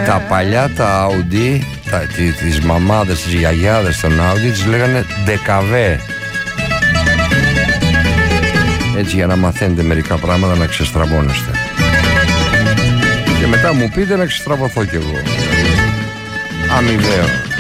Τα παλιά τα Audi, τις μαμάδες, τις γιαγιάδες των Audi τις λέγανε ντεκαβέ. Έτσι για να μαθαίνετε μερικά πράγματα, να ξεστραβώνεστε. Και μετά μου πείτε να ξεστραβωθώ κι εγώ. Αμοιβαίο.